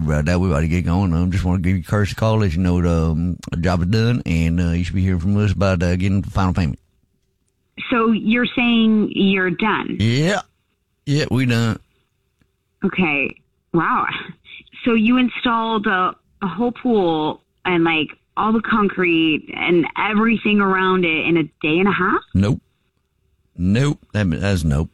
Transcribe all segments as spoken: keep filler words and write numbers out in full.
about that. We about to get going. I um, just want to give you a courtesy call, let you know the, um, the job is done, and uh, you should be hearing from us about uh, getting the final payment. So you're saying you're done? Yeah. Yeah, we done. Okay. Wow. So you installed a, a whole pool and, like, all the concrete and everything around it in a day and a half? Nope. Nope. That, that's nope.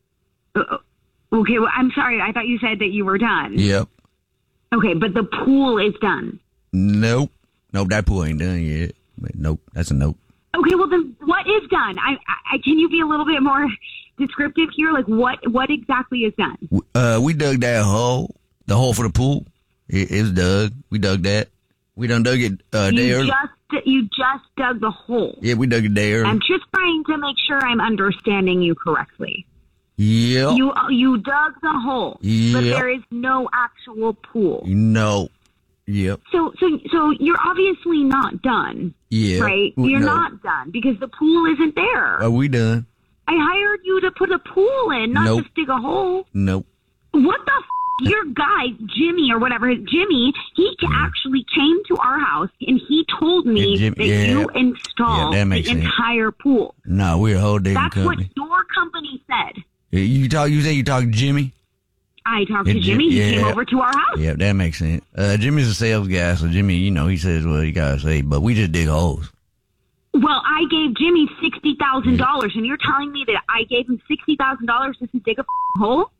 Uh, okay, well, I'm sorry. I thought you said that you were done. Yep. Okay, but the pool is done. Nope. Nope, that pool ain't done yet. But nope, that's a nope. Okay, well then, what is done? I, I can you be a little bit more descriptive here? Like, what what exactly is done? Uh, we dug that hole, the hole for the pool. It, it's dug. We dug that. We done dug it uh, day you early. Just, you just dug the hole. Yeah, we dug it day early. I'm just trying to make sure I'm understanding you correctly. Yeah. You you dug the hole, yep. But there is no actual pool. No. Yep. So so so you're obviously not done. Yeah. Right? You're no. not done because the pool isn't there. Are we done? I hired you to put a pool in, not nope. just dig a hole. Nope. What the f***? Your guy, Jimmy or whatever, Jimmy, he yeah. actually came to our house and he told me yeah, Jim, that yeah. you installed yeah, the sense. entire pool. No, we're a whole different That's company. what your company said. You talk. You say you talk to Jimmy? I talked to Jimmy. He yeah. came over to our house. Yeah, that makes sense. Uh, Jimmy's a sales guy, so Jimmy, you know, he says what he gotta say, but we just dig holes. Well, I gave Jimmy sixty thousand dollars, and you're telling me that I gave him sixty thousand dollars just to dig a hole?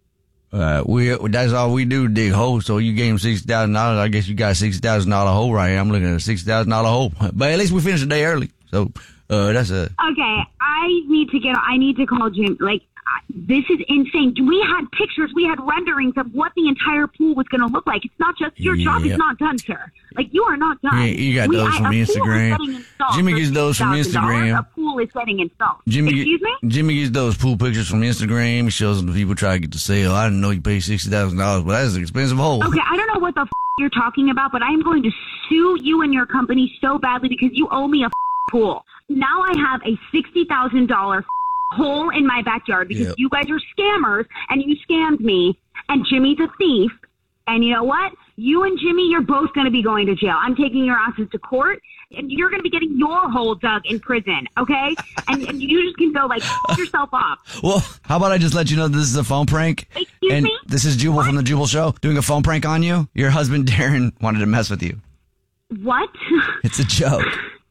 Uh, we that's all we do, dig holes. So you gave him sixty thousand dollars. I guess you got a sixty thousand dollar hole right here. I'm looking at a sixty thousand dollar hole, but at least we finished the day early. So uh, that's a okay. I need to get. I need to call Jim. Like. This is insane. We had pictures, we had renderings of what the entire pool was going to look like. It's not just your yep. job is not done, sir. Like, you are not done. Yeah, you got we, those from I, Instagram. Jimmy gets those from Instagram. A pool is getting installed. Jimmy, Excuse me? Jimmy gets those pool pictures from Instagram. He shows them to people trying to get the sale. I didn't know you paid sixty thousand dollars, but that's an expensive hole. Okay, I don't know what the f*** you're talking about, but I am going to sue you and your company so badly because you owe me a f*** pool. Now I have a sixty thousand dollars hole in my backyard because yep. you guys are scammers and you scammed me and Jimmy's a thief. And you know what? You and Jimmy, you're both going to be going to jail. I'm taking your asses to court and you're going to be getting your hole dug in prison. Okay. and, and you just can go like f- yourself off. Well, how about I just let you know this is a phone prank? Excuse and me? This is Jubal what? from the Jubal Show doing a phone prank on you. Your husband, Darren, wanted to mess with you. What? It's a joke.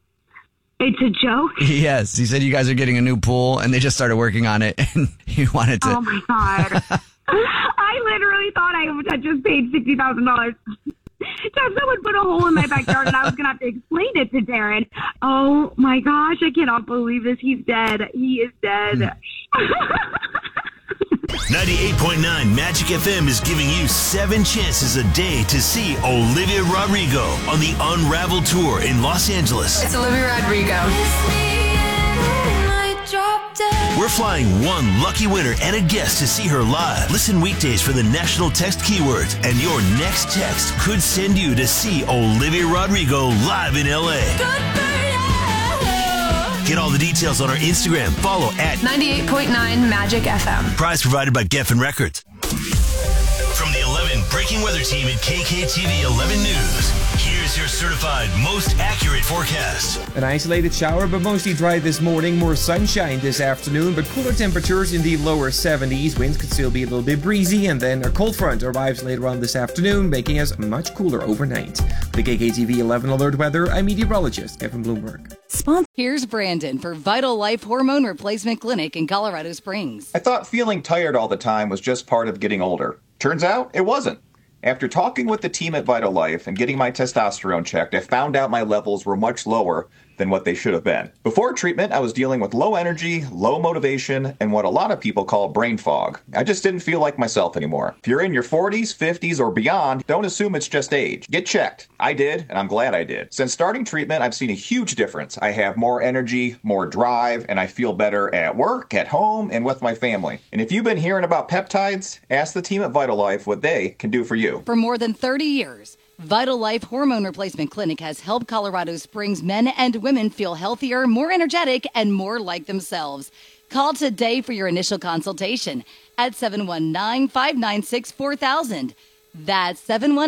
It's a joke? Yes. He said you guys are getting a new pool, and they just started working on it, and he wanted to... Oh, my God. I literally thought I just paid sixty thousand dollars to have someone put a hole in my backyard, and I was going to have to explain it to Darren. Oh, my gosh. I cannot believe this. He's dead. He is dead. ninety-eight point nine Magic F M is giving you seven chances a day to see Olivia Rodrigo on the Unravel Tour in Los Angeles. It's Olivia Rodrigo. We're flying one lucky winner and a guest to see her live. Listen weekdays for the national text keywords, and your next text could send you to see Olivia Rodrigo live in L A. Get all the details on our Instagram. Follow at ninety-eight point nine Magic F M. Prize provided by Geffen Records. From the eleven Breaking Weather Team at K K T V eleven News, here's your certified most accurate forecast. An isolated shower, but mostly dry this morning. More sunshine this afternoon, but cooler temperatures in the lower seventies. Winds could still be a little bit breezy, and then a cold front arrives later on this afternoon, making us much cooler overnight. For the K K T V eleven Alert Weather, I'm meteorologist Kevin Bloomberg. Here's Brandon for Vital Life Hormone Replacement Clinic in Colorado Springs. I thought feeling tired all the time was just part of getting older. Turns out it wasn't. After talking with the team at Vital Life and getting my testosterone checked, I found out my levels were much lower than what they should have been. Before treatment, I was dealing with low energy, low motivation, and what a lot of people call brain fog. I just didn't feel like myself anymore. If you're in your forties, fifties, or beyond, don't assume it's just age. Get checked. I did, and I'm glad I did. Since starting treatment, I've seen a huge difference. I have more energy, more drive, and I feel better at work, at home, and with my family. And if you've been hearing about peptides, ask the team at Vital Life what they can do for you. For more than thirty years, Vital Life Hormone Replacement Clinic has helped Colorado Springs men and women feel healthier, more energetic, and more like themselves. Call today for your initial consultation at seven one nine, five nine six, four thousand. That's seven one nine